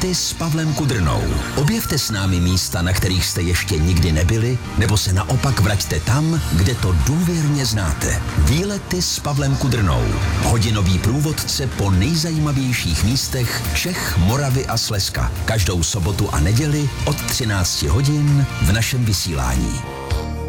Výlety s Pavlem Kudrnou. Objevte s námi místa, na kterých jste ještě nikdy nebyli, nebo se naopak vraťte tam, kde to důvěrně znáte. Výlety s Pavlem Kudrnou. Hodinový průvodce po nejzajímavějších místech Čech, Moravy a Slezska. Každou sobotu a neděli od 13 hodin v našem vysílání.